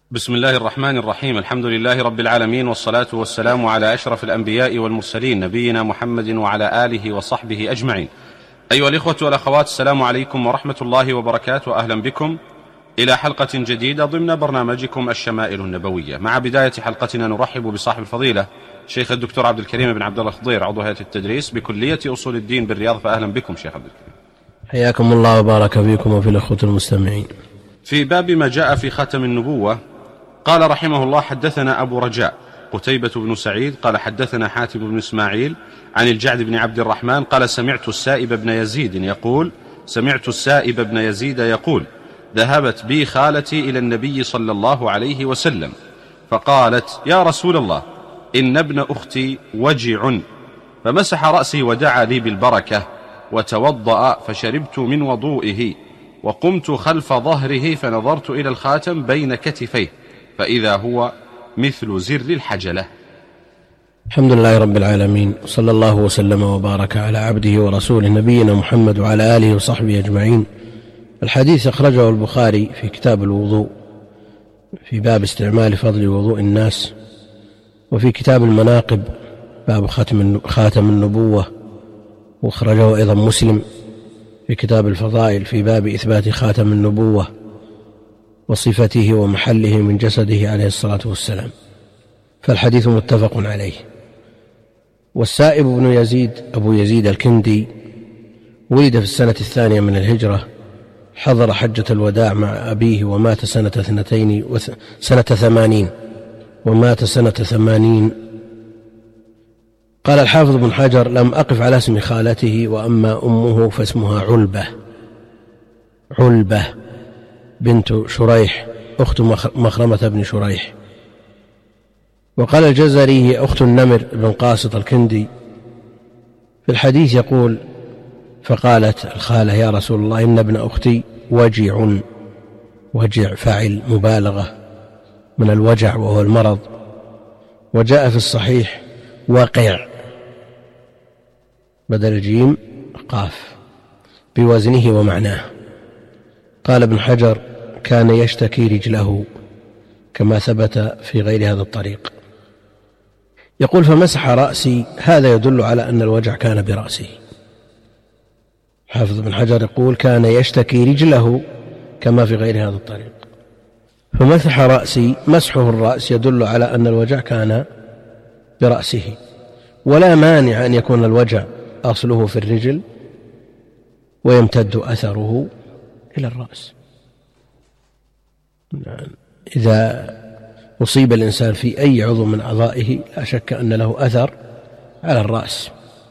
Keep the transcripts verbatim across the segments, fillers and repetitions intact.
بسم الله الرحمن الرحيم. الحمد لله رب العالمين، والصلاة والسلام على أشرف الأنبياء والمرسلين، نبينا محمد وعلى آله وصحبه أجمعين. أيها الإخوة والأخوات، السلام عليكم ورحمة الله وبركاته. أهلا بكم إلى حلقة جديدة ضمن برنامجكم الشمائل النبوية. مع بداية حلقتنا نرحب بصاحب الفضيلة شيخ الدكتور عبد الكريم بن عبد الله الخضير، عضو هيئة التدريس بكلية أصول الدين بالرياض. فأهلا بكم شيخ عبد الكريم. حياكم الله وبارك فيكم وفي الأخوة المستمعين. في باب ما جاء في خاتم النبوة، قال رحمه الله: حدثنا أبو رجاء قتيبة بن سعيد قال حدثنا حاتم بن إسماعيل عن الجعد بن عبد الرحمن قال سمعت السائب بن يزيد يقول سمعت السائب بن يزيد يقول ذهبت بي خالتي إلى النبي صلى الله عليه وسلم فقالت: يا رسول الله، إن ابن أختي وجع، فمسح رأسي ودعا لي بالبركة، وتوضأ فشربت من وضوئه، وقمت خلف ظهره فنظرت إلى الخاتم بين كتفيه فإذا هو مثل زر الحجلة. الحمد لله رب العالمين، صلى الله وسلم وبارك على عبده ورسوله نبينا محمد وعلى آله وصحبه أجمعين. الحديث أخرجه البخاري في كتاب الوضوء في باب استعمال فضل وضوء الناس، وفي كتاب المناقب باب خاتم النبوة، وأخرجه أيضا مسلم في كتاب الفضائل في باب إثبات خاتم النبوة وصفته ومحله من جسده عليه الصلاة والسلام، فالحديث متفق عليه. والسائب بن يزيد أبو يزيد الكندي ولد في السنة الثانية من الهجرة، حضر حجة الوداع مع أبيه ومات سنة اثنتين وث... سنة ثمانين ومات سنة ثمانين. قال الحافظ بن حجر: لم أقف على اسم خالته، وأما أمه فاسمها علبة علبة بنت شريح أخت مخرمة بن شريح. وقال الجزري: هي أخت النمر بن قاسط الكندي. في الحديث يقول: فقالت الخالة: يا رسول الله، إن ابن أختي وجع، وجع فاعل مبالغة من الوجع وهو المرض. وجاء في الصحيح وقع بدل الجيم قاف بوزنه ومعناه. قال ابن حجر: كان يشتكي رجله، كما ثبت في غير هذا الطريق. يقول: فمسح رأسي، هذا يدل على أن الوجع كان برأسه. حافظ ابن حجر يقول: كان يشتكي رجله، كما في غير هذا الطريق. فمسح رأسي، مسحه الرأس يدل على أن الوجع كان برأسه، ولا مانع أن يكون الوجع أصله في الرجل ويمتد أثره إلى الرأس. إذا أصيب الإنسان في أي عضو من أعضائه لا شك أن له أثر على الرأس.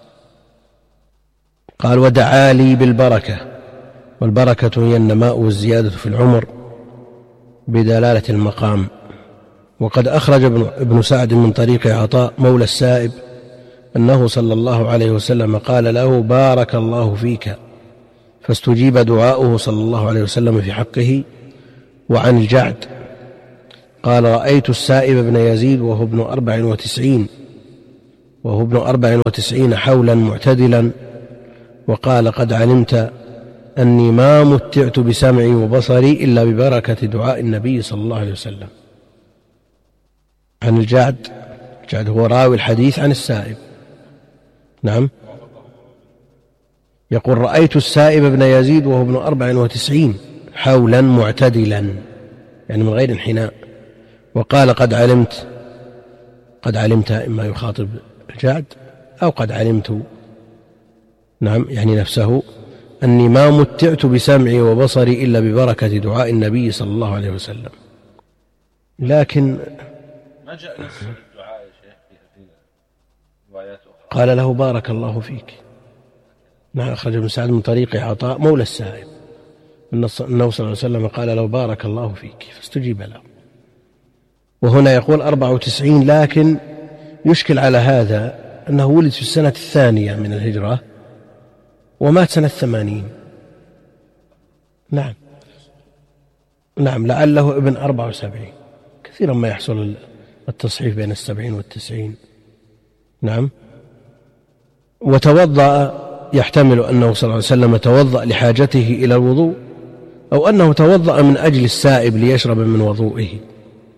قال: ودعا لي بالبركة، والبركة هي النماء والزيادة في العمر بدلالة المقام. وقد أخرج ابن سعد من طريق عطاء مولى السائب أنه صلى الله عليه وسلم قال له: بارك الله فيك، فاستجيب دعاؤه صلى الله عليه وسلم في حقه. وعن الجعد قال: رأيت السائب بن يزيد وهو ابن أربع وتسعين وهو ابن أربع وتسعين حولا معتدلا، وقال: قد علمت أني ما متعت بسمعي وبصري إلا ببركة دعاء النبي صلى الله عليه وسلم. عن الجعد، الجعد هو راوي الحديث عن السائب. نعم. يقول: رأيت السائب بن يزيد وهو ابن أربع وتسعين حولا معتدلا، يعني من غير انحناء. وقال: قد علمت، قد علمت إما يخاطب الجعد أو قد علمت، نعم، يعني نفسه، أني ما متعت بسمعي وبصري إلا ببركة دعاء النبي صلى الله عليه وسلم. لكن ما جاء نص الدعاء يا شيخ في روايات أخرى؟ قال له: بارك الله فيك. نعم، أخرج ابن سعد من طريق عطاء مولى السائب أنه صلى الله عليه وسلم قال له: بارك الله فيك، فاستجيب له. وهنا يقول أربع وتسعين، لكن يشكل على هذا أنه ولد في السنة الثانية من الهجرة ومات سنة ثمانين. نعم نعم لعله ابن أربع وسبعين. كثيرا ما يحصل التصحيف بين السبعين والتسعين. نعم. وتوضأ، يحتمل أنه صلى الله عليه وسلم توضأ لحاجته إلى الوضوء، أو أنه توضأ من أجل السائب ليشرب من وضوئه،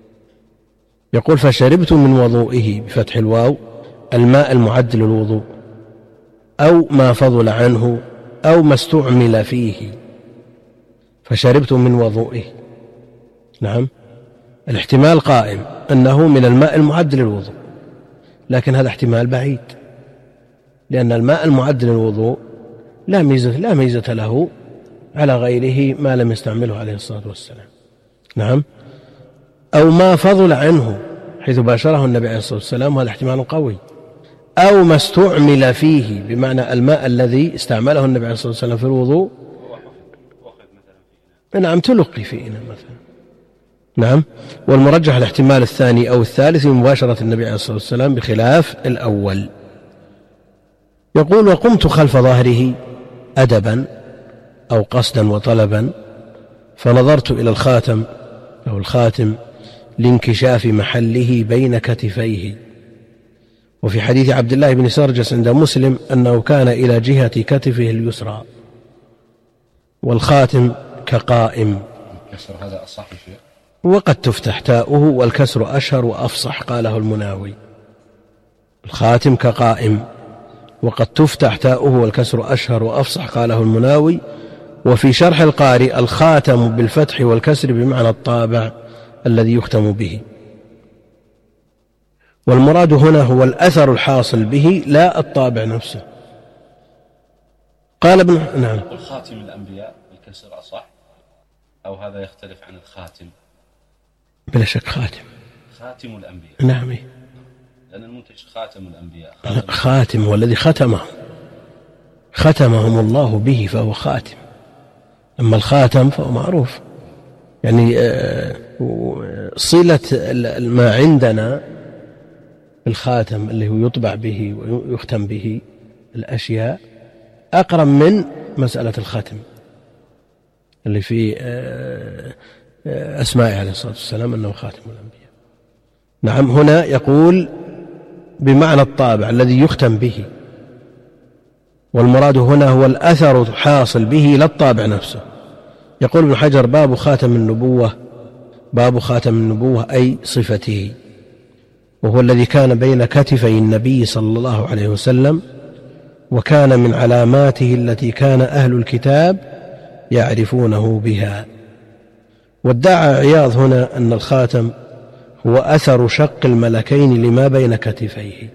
يقول فشربت من وضوئه بفتح الواو الماء المعد للوضوء أو ما فضل عنه أو ما استعمل فيه. فشربت من وضوئه، نعم، الاحتمال قائم أنه من الماء المعد للوضوء، لكن هذا احتمال بعيد، لأن الماء المعد للوضوء لا ميزة, لا ميزة له على غيره ما لم يستعمله عليه الصلاة والسلام. نعم. أو ما فضل عنه حيث باشره النبي عليه الصلاة والسلام، وهذا احتمال قوي. أو ما استعمل فيه بمعنى الماء الذي استعمله النبي عليه الصلاة والسلام في الوضوء، نعم، تلقي في إناء مثلا. نعم. والمرجح الاحتمال الثاني أو الثالث مباشرة النبي عليه الصلاة والسلام بخلاف الأول. يقول وقمت خلف ظهره أدبا أو قصدا وطلبا فنظرت إلى الخاتم أو الخاتم لانكشاف محله بين كتفيه. وفي حديث عبد الله بن سرجس عند مسلم أنه كان إلى جهة كتفه اليسرى والخاتم كقائم. كسر هذا أصح شيء، وقد تفتح تاؤه والكسر أشهر وأفصح، قاله المناوي. الخاتم كقائم وقد تفتح تاؤه والكسر أشهر وأفصح، قاله المناوي. وفي شرح القارئ الخاتم بالفتح والكسر بمعنى الطابع الذي يختم به، والمراد هنا هو الأثر الحاصل به لا الطابع نفسه. قال ابن نعم خاتم الأنبياء بالكسر أصح، أو هذا يختلف عن الخاتم؟ بلا شك خاتم خاتم الأنبياء، نعم، لأن المنتج خاتم الأنبياء. خاتم, خاتم هو الذي ختمه ختمهم الله به فهو خاتم، أما الخاتم فهو معروف. يعني صلة ما عندنا الخاتم اللي هو يطبع به ويختم به الأشياء أقرب من مسألة الختم اللي في أسماء عليه الصلاة والسلام أنه خاتم الأنبياء. نعم. هنا يقول بمعنى الطابع الذي يختم به، والمراد هنا هو الأثر حاصل به لا الطابع نفسه. يقول ابن حجر باب خاتم النبوة، باب خاتم النبوة أي صفته، وهو الذي كان بين كتفي النبي صلى الله عليه وسلم، وكان من علاماته التي كان أهل الكتاب يعرفونه بها. وادعى عياض هنا أن الخاتم هو أثر شق الملكين لما بين كتفيه.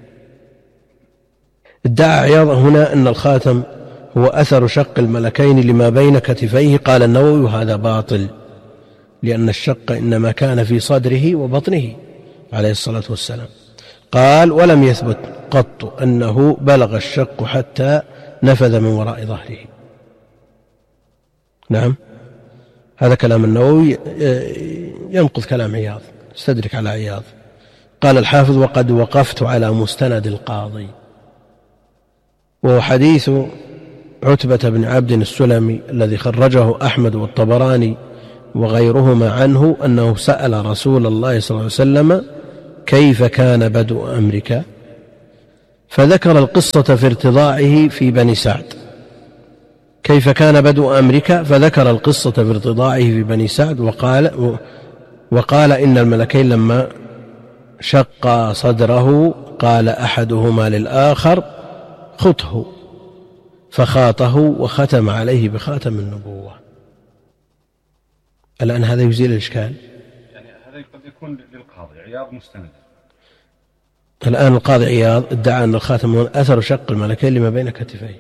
ادعى عياض هنا أن الخاتم هو أثر شق الملكين لما بين كتفيه. قال النووي وهذا باطل، لأن الشق إنما كان في صدره وبطنه عليه الصلاة والسلام. قال ولم يثبت قط أنه بلغ الشق حتى نفذ من وراء ظهره. نعم، هذا كلام النووي ينقض كلام عياض، استدرك على عياض. قال الحافظ وقد وقفت على مستند القاضي، وهو حديث عتبة بن عبد السلمي الذي خرجه أحمد والطبراني وغيرهما عنه أنه سأل رسول الله صلى الله عليه وسلم كيف كان بدء أمرك، فذكر القصة في ارتضاعه في بني سعد. كيف كان بدء أمرك فذكر القصة في ارتضاعه في بني سعد، وقال, وقال إن الملكين لما شق صدره قال أحدهما للآخر خطه، فخاطه وختم عليه بخاتم النبوة. الآن هذا يزيل الإشكال. يعني هذا قد يكون للقاضي عياض مستند. الآن القاضي عياض ادعى أن الخاتم أثر شق الملكين لما بين كتفيه.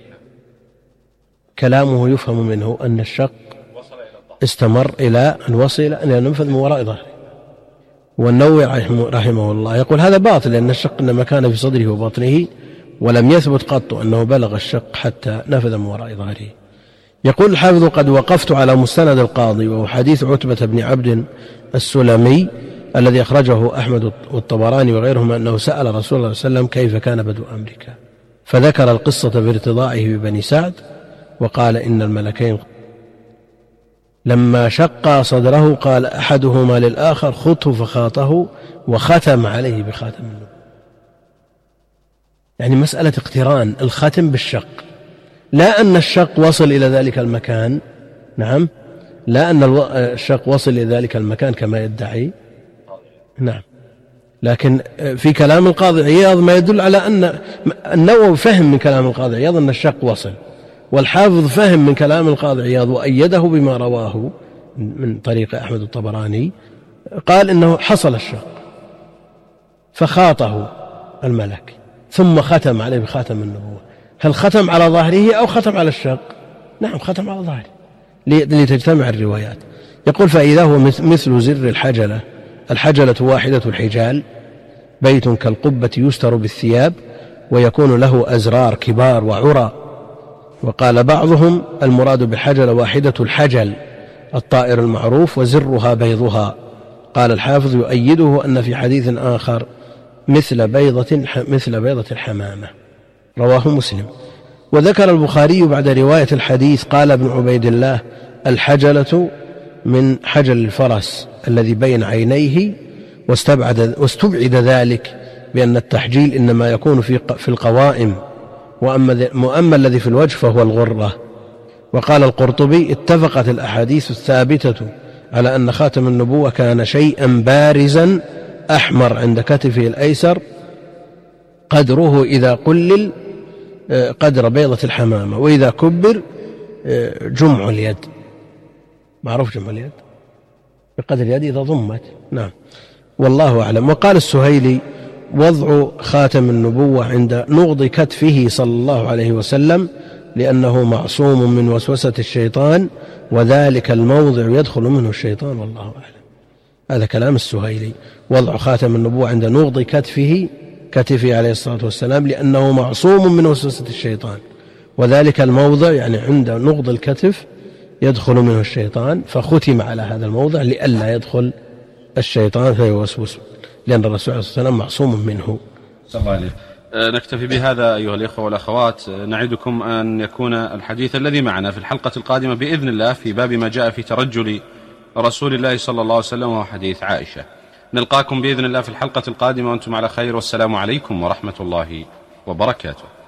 كلامه يفهم منه أن الشق استمر إلى أن وصل إلى أن ينفذ من وراء ظهره. والنووي رحمه الله يقول هذا باطل، لأن الشق إنما كان في صدره وبطنه، ولم يثبت قط أنه بلغ الشق حتى نفذ من وراء ظهره. يقول الحافظ قد وقفت على مستند القاضي، وهو حديث عتبة بن عبد السلمي الذي أخرجه أحمد والطبراني وغيرهم أنه سأل رسول الله صلى الله عليه وسلم كيف كان بدء أمرك، فذكر القصة في ارتضاعه ببني سعد، وقال إن الملكين لما شق صدره قال أحدهما للآخر خطه، فخاطه وختم عليه بخاتم النبوة. يعني مسألة اقتران الختم بالشق، لا أن الشق وصل إلى ذلك المكان. نعم، لا أن الشق وصل إلى ذلك المكان كما يدعي. نعم، لكن في كلام القاضي عياض ما يدل على أن النووي فهم من كلام القاضي عياض أن الشق وصل، والحافظ فهم من كلام القاضي عياض وأيده بما رواه من طريق أحمد الطبراني، قال إنه حصل الشق فخاطه الملك ثم ختم عليه بخاتم النبوة. هل ختم على ظاهره أو ختم على الشق؟ نعم ختم على ظاهره لتجتمع الروايات. يقول فإذا هو مثل زر الحجلة، الحجلة واحدة الحجال، بيت كالقبة يستر بالثياب ويكون له أزرار كبار وعرى. وقال بعضهم المراد بالحجلة واحدة الحجل الطائر المعروف وزرها بيضها. قال الحافظ يؤيده أن في حديث آخر مثل بيضة, مثل بيضة الحمامة، رواه مسلم. وذكر البخاري بعد رواية الحديث قال ابن عبيد الله الحجلة من حجل الفرس الذي بين عينيه، واستبعد, واستبعد ذلك بأن التحجيل إنما يكون في, في القوائم، وأما الذي في الوجه فهو الغرة. وقال القرطبي اتفقت الأحاديث الثابتة على أن خاتم النبوة كان شيئا بارزا أحمر عند كتفه الأيسر قدره إذا قلل قدر بيضة الحمامة، وإذا كبر جمع اليد، معروف جمع اليد بقدر اليد إذا ضمت. نعم والله أعلم. وقال السهيلي وضع خاتم النبوة عند نغض كتفه صلى الله عليه وسلم لأنه معصوم من وسوسة الشيطان، وذلك الموضع يدخل منه الشيطان، والله أعلم. هذا كلام السهيلي، وضع خاتم النبوة عند نغض كتفه كتفه عليه الصلاة والسلام لأنه معصوم من وسوسة الشيطان، وذلك الموضع يعني عند نغض الكتف يدخل منه الشيطان، فختم على هذا الموضع لئلا يدخل الشيطان فيوسوس، لأن الرسول عليه الصلاة والسلام معصوم منه. صلى الله عليه. نكتفي بهذا أيها الإخوة والأخوات، نعدكم أن يكون الحديث الذي معنا في الحلقة القادمة بإذن الله في باب ما جاء في ترجل رسول الله صلى الله عليه وسلم وهو حديث عائشة. نلقاكم بإذن الله في الحلقة القادمة وأنتم على خير، والسلام عليكم ورحمة الله وبركاته.